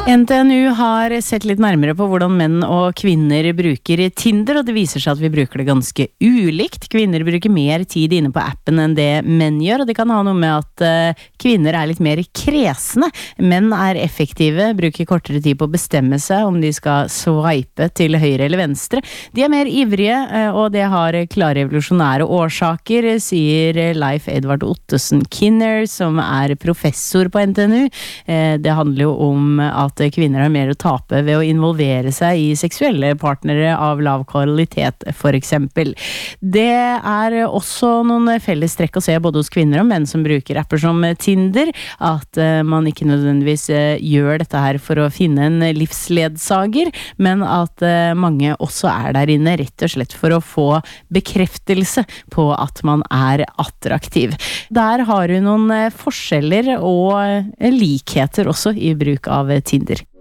NTNU har sett litt nærmere på hvordan menn og kvinner bruker Tinder, og det viser seg at vi bruker det ganske ulikt. Kvinner bruker mer tid inne på appen enn det menn gjør, og det kan ha noe med at kvinner er litt mer kresne. Menn er effektive, bruker kortere tid på å bestemme seg om de skal swipe til høyre eller venstre. De er mer ivrige, og det har klare evolusjonære årsaker, sier Leif Edvard Ottesen Kinner, som er professor på NTNU. Det handler jo om at kvinner har mer å tape ved å involvere seg i seksuelle partnere av lav kvalitet, for eksempel. Det er også noen felles trekk å se både hos kvinner og menn som bruker apper som Tinder, at man ikke nødvendigvis gjør dette her for å finne en livsledsager, men at mange også er der inne rett og slett for å få bekreftelse på at man er attraktiv. Der har du noen forskjeller og likheter også i bruk av Tinder.